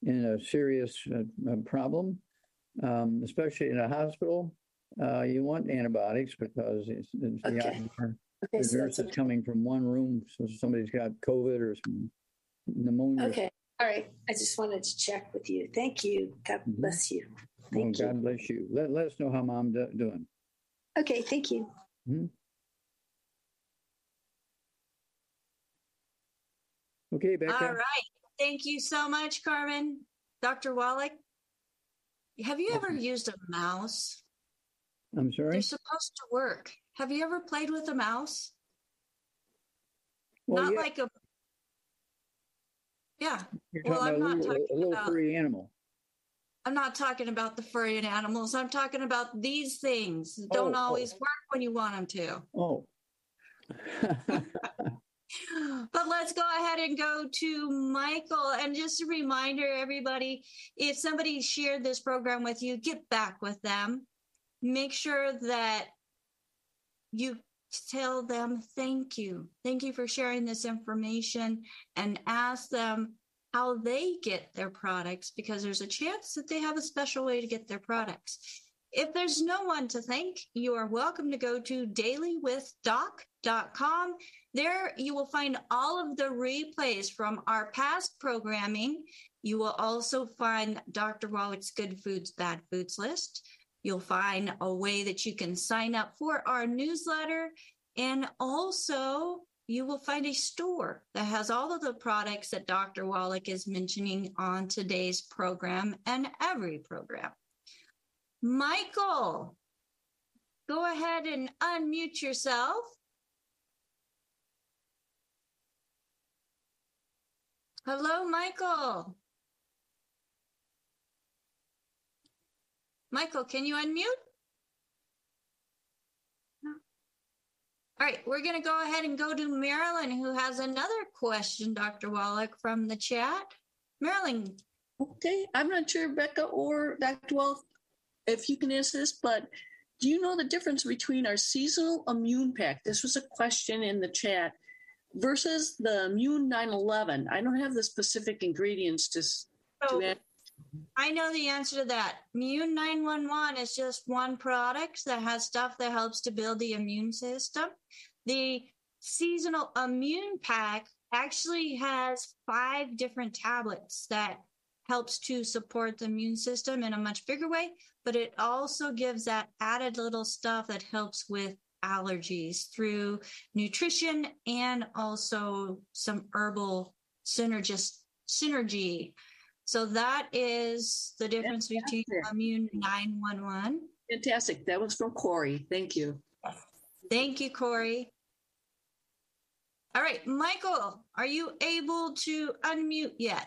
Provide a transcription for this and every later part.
in a serious problem, especially in a hospital. You want antibiotics because it's the odds are the nurse is coming from one room, so somebody's got COVID or some pneumonia. Okay. All right. I just wanted to check with you. Thank you. God bless you. Thank you. God bless you. Let us know how Mom's doing. Okay. Thank you. Mm-hmm. Okay, Becca. All right. Thank you so much, Carmen. Dr. Wallach, have you ever used a mouse? I'm sorry? They're supposed to work. Have you ever played with a mouse? Well, Not yeah. like a... Yeah. You're talking about a little furry animal. I'm not talking about the furry animals. I'm talking about these things. Don't always work when you want them to. Oh. But let's go ahead and go to Michael. And just a reminder, everybody, if somebody shared this program with you, get back with them. Make sure that you tell them thank you. Thank you for sharing this information, and ask them how they get their products, because there's a chance that they have a special way to get their products. If there's no one to thank, you are welcome to go to dailywithdoc.com. There you will find all of the replays from our past programming. You will also find Dr. Wallach's Good Foods, Bad Foods list. You'll find a way that you can sign up for our newsletter. And also, you will find a store that has all of the products that Dr. Wallach is mentioning on today's program and every program. Michael, go ahead and unmute yourself. Hello, Michael. Michael, can you unmute? No. All right, we're going to go ahead and go to Marilyn, who has another question, Dr. Wallach, from the chat. Marilyn. Okay, I'm not sure, Becca or Dr. Wallach, if you can answer this, but do you know the difference between our seasonal immune pack? This was a question in the chat, versus the Immune 911. I don't have the specific ingredients to add. I know the answer to that. Immune 911 is just one product that has stuff that helps to build the immune system. The seasonal immune pack actually has 5 different tablets that helps to support the immune system in a much bigger way, but it also gives that added little stuff that helps with allergies through nutrition and also some herbal synergy. So that is the difference between Immune 911. Fantastic. That was from Corey. Thank you. Thank you, Corey. All right, Michael, are you able to unmute yet?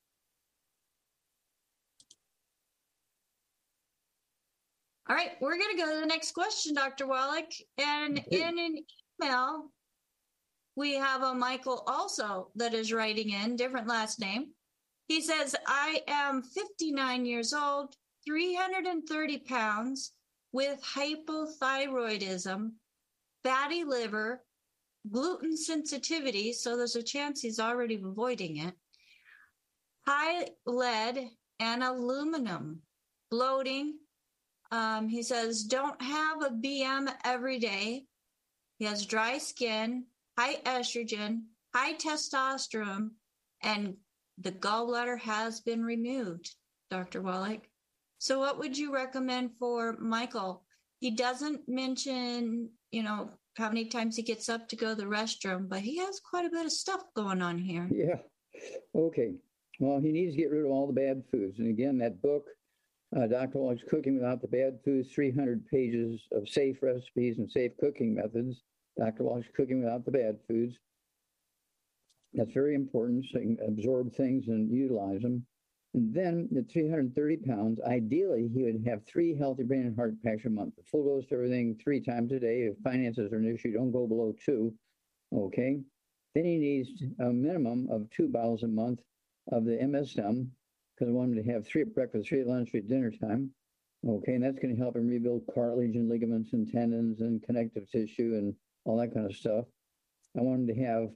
All right, we're going to go to the next question, Dr. Wallach. And in an email, we have a Michael also that is writing in, different last name. He says, I am 59 years old, 330 pounds, with hypothyroidism, fatty liver, gluten sensitivity, so there's a chance he's already avoiding it, high lead and aluminum, bloating. He says, don't have a BM every day. He has dry skin, high estrogen, high testosterone, and the gallbladder has been removed, Dr. Wallach. So what would you recommend for Michael? He doesn't mention, how many times he gets up to go to the restroom, but he has quite a bit of stuff going on here. Yeah. Okay. Well, he needs to get rid of all the bad foods. And again, that book, Dr. Wallach's Cooking Without the Bad Foods, 300 pages of safe recipes and safe cooking methods. Dr. Wallach's Cooking Without the Bad Foods. That's very important, so you can absorb things and utilize them. And then at 330 pounds, ideally, he would have 3 healthy brain and heart packs a month. The full dose of everything 3 times a day. If finances are an issue, don't go below 2. Okay. Then he needs a minimum of 2 bottles a month of the MSM, because I want him to have 3 at breakfast, 3 at lunch, 3 at dinner time. Okay. And that's going to help him rebuild cartilage and ligaments and tendons and connective tissue and all that kind of stuff. I want him to have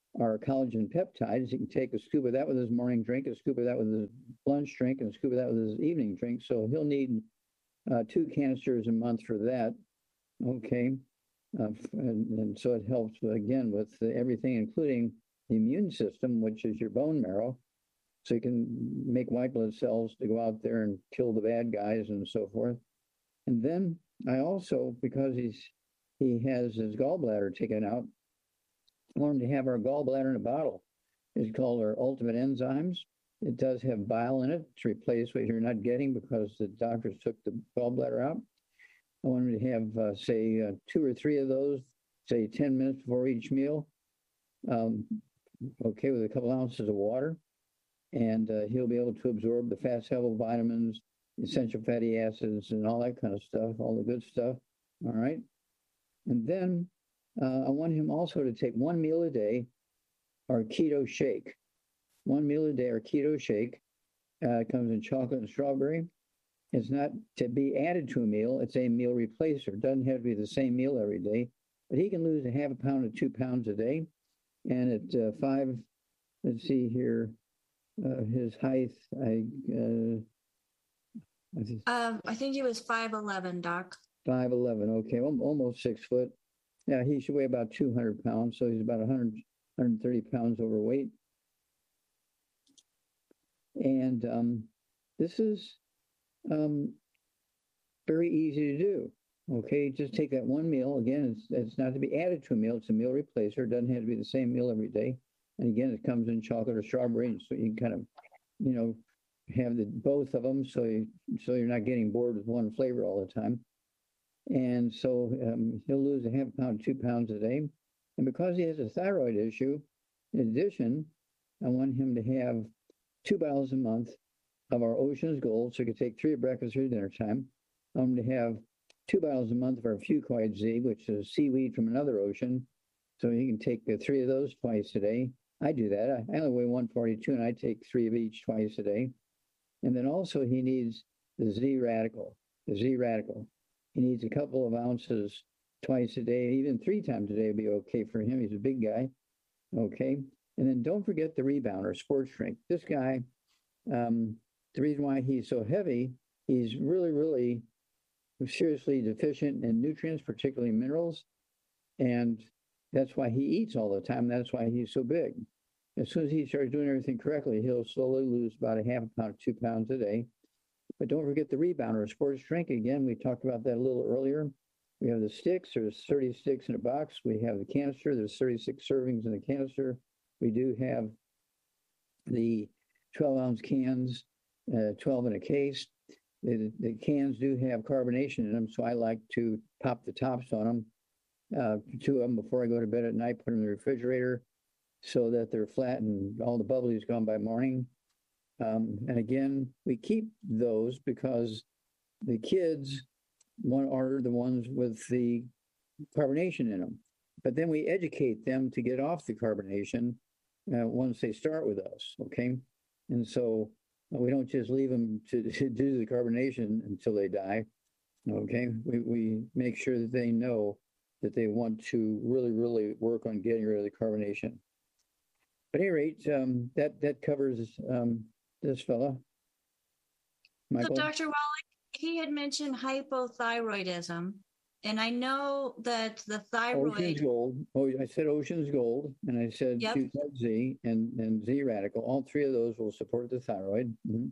are collagen peptides. He can take a scoop of that with his morning drink, a scoop of that with his lunch drink, and a scoop of that with his evening drink. So he'll need 2 canisters a month for that. Okay. And so it helps, again, with everything, including the immune system, which is your bone marrow. So you can make white blood cells to go out there and kill the bad guys and so forth. And then I also, because he has his gallbladder taken out, I want him to have our gallbladder in a bottle. It's called our Ultimate Enzymes. It does have bile in it to replace what you're not getting because the doctors took the gallbladder out. I want him to have, say, 2 or 3 of those, say 10 minutes before each meal. Okay, with a couple ounces of water. And he'll be able to absorb the fat-soluble vitamins, essential fatty acids, and all that kind of stuff, all the good stuff. All right. And then I want him also to take 1 meal a day, our keto shake. 1 meal a day, our keto shake. It comes in chocolate and strawberry. It's not to be added to a meal. It's a meal replacer. It doesn't have to be the same meal every day. But he can lose a half a pound to 2 pounds a day. And at 5, let's see here, his height, I think he was 5'11", Doc. 5'11", okay, almost 6 foot. Yeah, he should weigh about 200 pounds, so he's about 130 pounds overweight. And this is very easy to do. Okay, just take that 1 meal. Again, it's not to be added to a meal. It's a meal replacer. It doesn't have to be the same meal every day. And again, it comes in chocolate or strawberry, so you can kind of, have both of them, so you're not getting bored with one flavor all the time. And so he'll lose a half a pound, 2 pounds a day. And because he has a thyroid issue, in addition, I want him to have 2 bottles a month of our Ocean's Gold, so he can take 3 at breakfast or dinner time. I want him to have 2 bottles a month of our Fucoid Z, which is seaweed from another ocean. So he can take 3 of those twice a day. I do that. I only weigh 142, and I take 3 of each twice a day. And then also he needs the Z-Radical. He needs a couple of ounces twice a day, even 3 times a day would be okay for him. He's a big guy. Okay. And then don't forget the Rebounder sports drink. This guy, the reason why he's so heavy, he's really, really seriously deficient in nutrients, particularly minerals. And that's why he eats all the time. That's why he's so big. As soon as he starts doing everything correctly, he'll slowly lose about a half a pound, 2 pounds a day. But don't forget the Rebounder sports drink. Again, we talked about that a little earlier. We have the sticks. There's 30 sticks in a box. We have the canister. There's 36 servings in the canister. We do have the 12-ounce cans, 12 in a case. The cans do have carbonation in them, so I like to pop the tops on them. 2 of them before I go to bed at night, put them in the refrigerator so that they're flat and all the bubbly is gone by morning. And again, we keep those because the kids are the ones with the carbonation in them. But then we educate them to get off the carbonation once they start with us, okay? And so we don't just leave them to do the carbonation until they die, okay? We make sure that they know that they want to really, really work on getting rid of the carbonation. But at any rate, that covers this fella. Michael? So Dr. Wallach, he had mentioned hypothyroidism, and I know that the thyroid... Ocean's Gold. Oh, I said Ocean's Gold, and I said Yep. Fucoid Z and Z-Radical. All 3 of those will support the thyroid. Mm-hmm.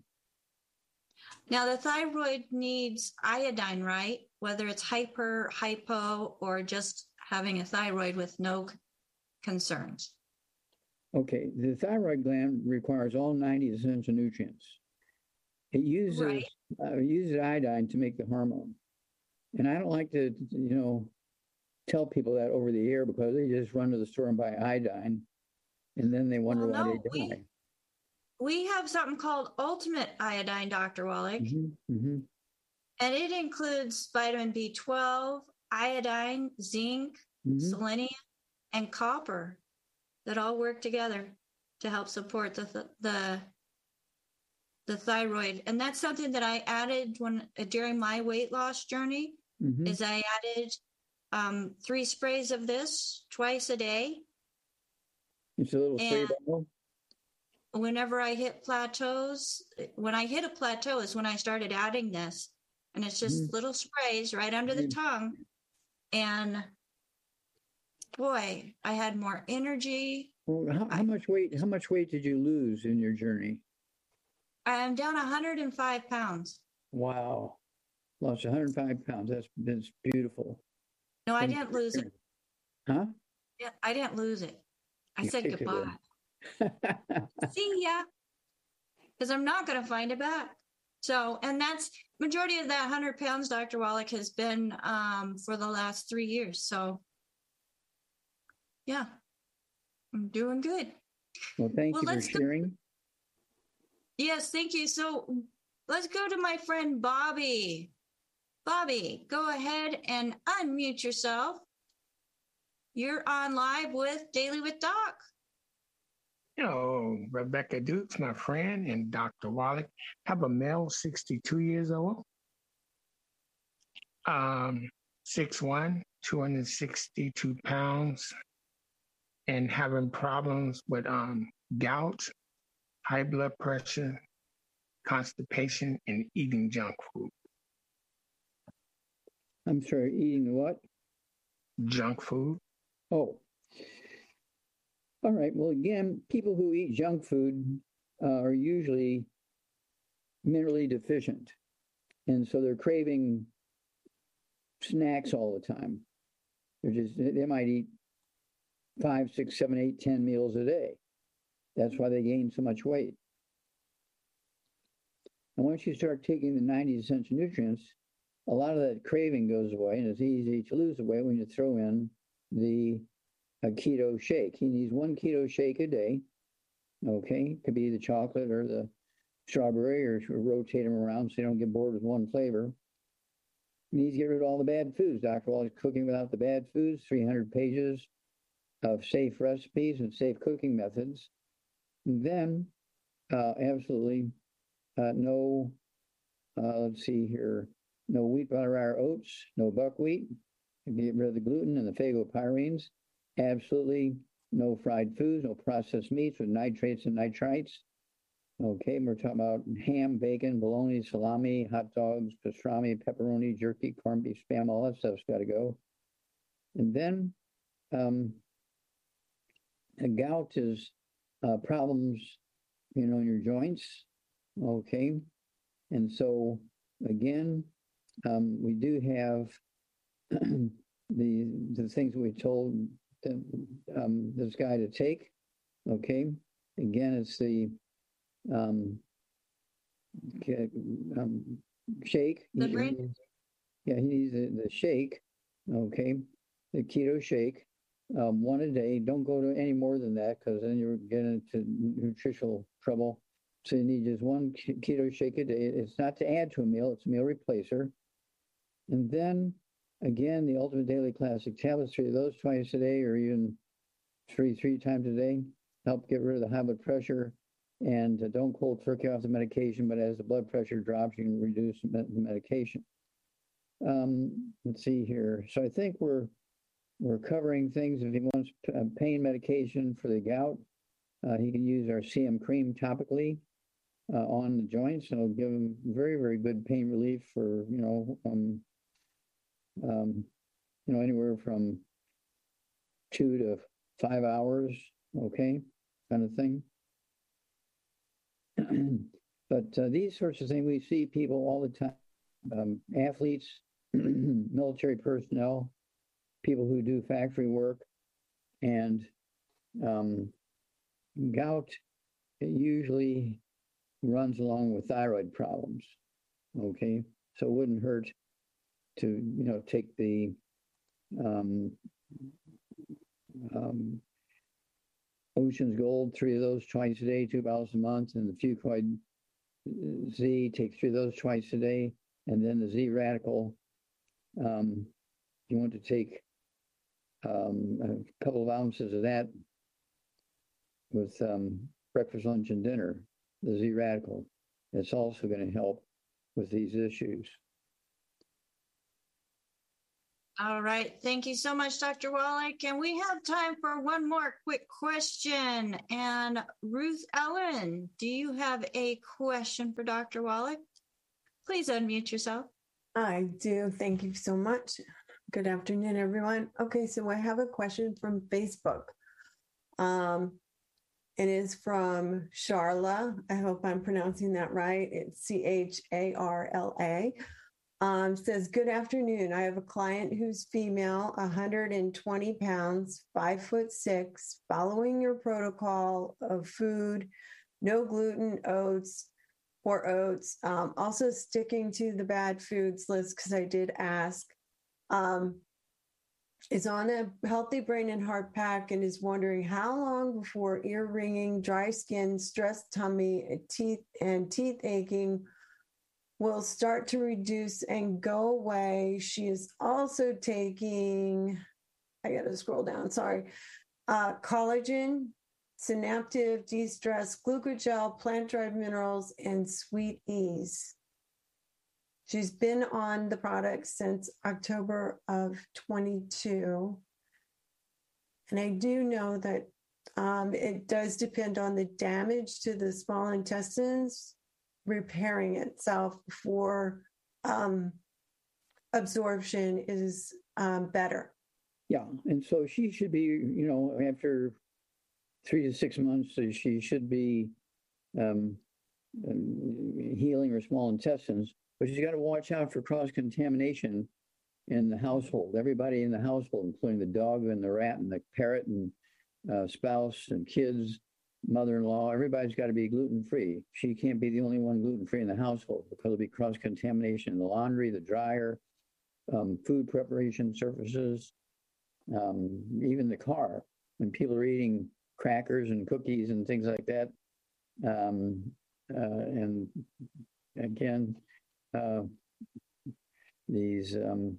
Now, the thyroid needs iodine, right? Whether it's hypo, or just having a thyroid with no concerns. Okay, the thyroid gland requires all 90 essential nutrients. It uses iodine to make the hormone. And I don't like to, tell people that over the air because they just run to the store and buy iodine, and then they wonder why they die. We have something called Ultimate Iodine, Dr. Wallach, and it includes vitamin B12, iodine, zinc, selenium, and copper that all work together to help support the thyroid. And that's something that I added during my weight loss journey. Is I added 3 sprays of this twice a day, It's a little spray And bottle. whenever I hit plateaus, when I hit a plateau is when I started adding this. And it's just little sprays right under the tongue. And boy, I had more energy. Well, how much weight did you lose in your journey? I'm down 105 pounds. Wow. Lost 105 pounds. That's beautiful. No, I didn't lose it. Huh? Yeah, I didn't lose it. I You said kicked it goodbye. See ya. Because I'm not going to find it back. So, and that's majority of that 100 pounds, Dr. Wallach, has been for the last 3 years. So, yeah, I'm doing good. Well, thank you for sharing. Yes, thank you. So let's go to my friend Bobby. Bobby, go ahead and unmute yourself. You're on live with Daily with Doc. Hello, Rebecca Dukes, my friend, and Dr. Wallach. I have a male, 62 years old, 6'1", 262 pounds, and having problems with gout, high blood pressure, constipation, and eating junk food. I'm sorry, eating what? Junk food. Oh. All right. Well, again, people who eat junk food are usually minerally deficient. And so they're craving snacks all the time. They might eat 5, 6, 7, 8, 10 meals a day. That's why they gain so much weight. And once you start taking the 90 essential nutrients, a lot of that craving goes away, and it's easy to lose the weight when you throw in a keto shake. He needs 1 keto shake a day. Okay, could be the chocolate or the strawberry, or rotate them around so you don't get bored with one flavor. He needs to get rid of all the bad foods. Dr. Wallach's Cooking Without the Bad Foods, 300 pages of safe recipes and safe cooking methods. And then, absolutely no, let's see here, no wheat, butter, or oats, no buckwheat. Get rid of the gluten and the phagopyrenes. Absolutely no fried foods, no processed meats with nitrates and nitrites. Okay, we're talking about ham, bacon, bologna, salami, hot dogs, pastrami, pepperoni, jerky, corned beef, spam, all that stuff's got to go. And then gout is problems, in your joints. Okay, and so again, we do have the things we told this guy to take. Okay, again, it's the shake. The He brain. needs the shake. Okay, the keto shake, 1 a day. Don't go to any more than that, because then you're getting into nutritional trouble. So you need just 1 keto shake a day. It's not to add to a meal; it's a meal replacer. And then again, the Ultimate Daily Classic tablets, 3 of those twice a day, or even three times a day, help get rid of the high blood pressure. And don't cold turkey off the medication, but as the blood pressure drops, you can reduce the medication. Let's see here. So I think we're covering things. If he wants pain medication for the gout, he can use our CM cream topically on the joints, and it'll give him very, very good pain relief for anywhere from 2 to 5 hours. Okay, kind of thing. But these sorts of things, we see people all the time, athletes, military personnel, people who do factory work, and gout usually runs along with thyroid problems. Okay, so it wouldn't hurt to take the Ocean's Gold, 3 of those twice a day, 2 bottles a month, and the Fucoid Z, take 3 of those twice a day, and then the Z Radical. You want to take a couple of ounces of that with breakfast, lunch, and dinner, the Z Radical. It's also going to help with these issues. All right. Thank you so much, Dr. Wallach. And we have time for one more quick question. And Ruth Ellen, do you have a question for Dr. Wallach? Please unmute yourself. I do. Thank you so much. Good afternoon, everyone. Okay, so I have a question from Facebook. It is from Charla. I hope I'm pronouncing that right. It's Charla. Says, good afternoon. I have a client who's female, 120 pounds, 5'6", following your protocol of food, no gluten, oats, also sticking to the bad foods list because I did ask. Is on a healthy brain and heart pack and is wondering how long before ear ringing, dry skin, stressed tummy, teeth aching will start to reduce and go away. She is also taking, I got to scroll down, sorry, collagen, Synaptive, De-Stress, Glucogel, plant-derived minerals, and Sweet Ease. She's been on the product since October of 22. And I do know that it does depend on the damage to the small intestines repairing itself before absorption is better. Yeah, and so she should be, after 3 to 6 months, she should be healing her small intestines. But she's got to watch out for cross-contamination in the household. Everybody in the household, including the dog and the rat and the parrot and spouse and kids, mother-in-law, everybody's got to be gluten-free. She can't be the only one gluten-free in the household because there'll be cross-contamination in the laundry, the dryer, food preparation surfaces, even the car. When people are eating crackers and cookies and things like that. And again, these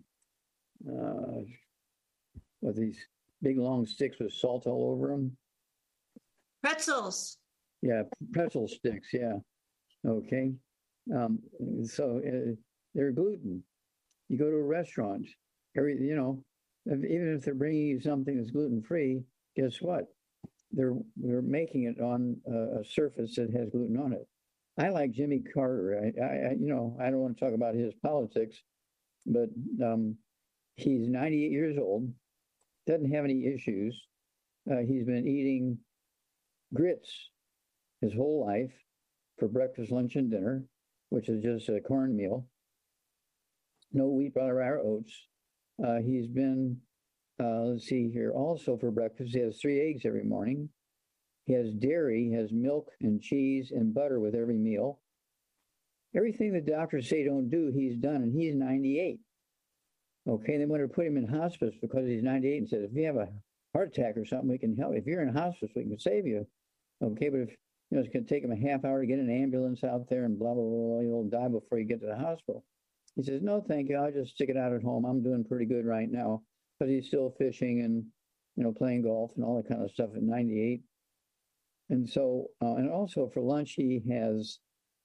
big long sticks with salt all over them. Pretzels. Yeah, pretzel sticks. Yeah. Okay. So they're gluten. You go to a restaurant, even if they're bringing you something that's gluten-free, guess what? They're making it on a surface that has gluten on it. I like Jimmy Carter. I don't want to talk about his politics, but he's 98 years old, doesn't have any issues. He's been eating grits his whole life for breakfast, lunch, and dinner, which is just a cornmeal. No wheat, butter, or oats. He's been, let's see here, also for breakfast, he has 3 eggs every morning. He has dairy, he has milk and cheese and butter with every meal. Everything the doctors say don't do, he's done, and he's 98. Okay, they wanted to put him in hospice because he's 98 and said, if you have a heart attack or something, we can help. If you're in hospice, we can save you. Okay, but if it's going to take him a half hour to get an ambulance out there and blah, blah, blah, you'll die before you get to the hospital. He says, no, thank you. I'll just stick it out at home. I'm doing pretty good right now. But he's still fishing and, playing golf and all that kind of stuff at 98. And so, and also for lunch, he has,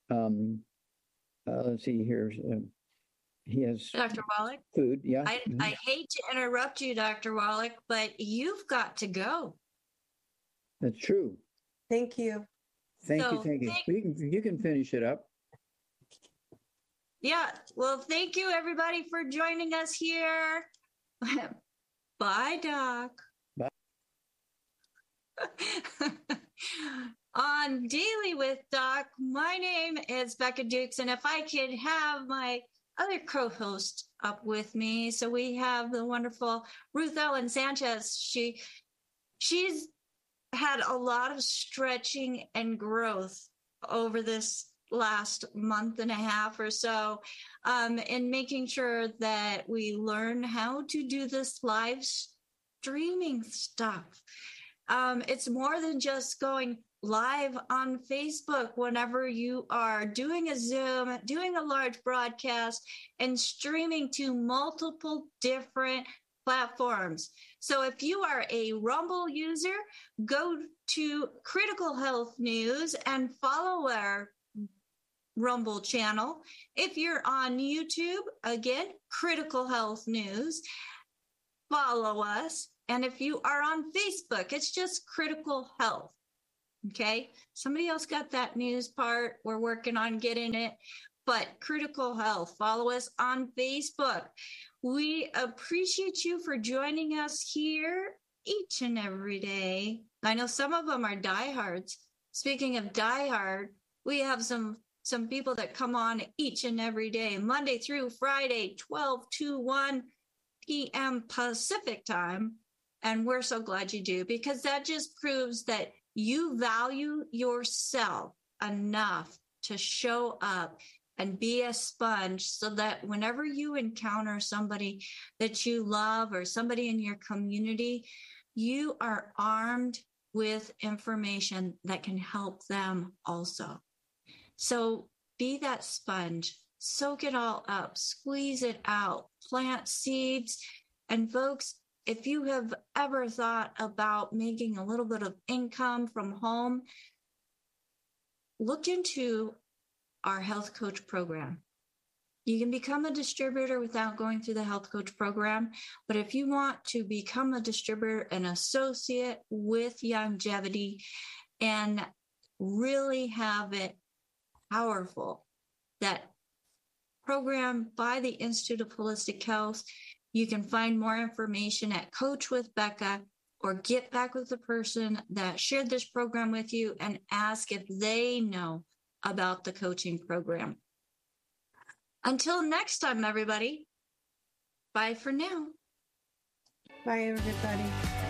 let's see here. He has Dr. Wallach. Food, yeah. I hate to interrupt you, Dr. Wallach, but you've got to go. That's true. Thank you. Thank you. You can finish it up. Yeah. Well, thank you, everybody, for joining us here. Bye, Doc. Bye. On Daily with Doc, my name is Becca Dukes, and if I could have my other co-host up with me. So we have the wonderful Ruth Ellen Sanchez. She's had a lot of stretching and growth over this last month and a half or so, in making sure that we learn how to do this live streaming stuff. It's more than just going live on Facebook whenever you are doing a Zoom, doing a large broadcast, and streaming to multiple different platforms. So if you are a Rumble user, go to Critical Health News and follow our Rumble channel. If you're on YouTube, again, Critical Health News. follow us. And if you are on Facebook, it's just Critical Health. Okay. Somebody else got that news part. We're working on getting it. But Critical Health, follow us on Facebook. We appreciate you for joining us here each and every day. I know some of them are diehards. Speaking of diehard, we have some people that come on each and every day, Monday through Friday, 12 to 1 p.m. Pacific time. And we're so glad you do, because that just proves that you value yourself enough to show up and be a sponge, so that whenever you encounter somebody that you love or somebody in your community, you are armed with information that can help them also. So be that sponge, soak it all up, squeeze it out, plant seeds. And folks, if you have ever thought about making a little bit of income from home, look into our health coach program. You can become a distributor without going through the health coach program. But if you want to become a distributor, an associate with Youngevity, and really have it powerful, that program by the Institute of Holistic Health, you can find more information at Coach with Becca, or get back with the person that shared this program with you and ask if they know about the coaching program. Until next time, everybody. Bye for now. Bye, everybody.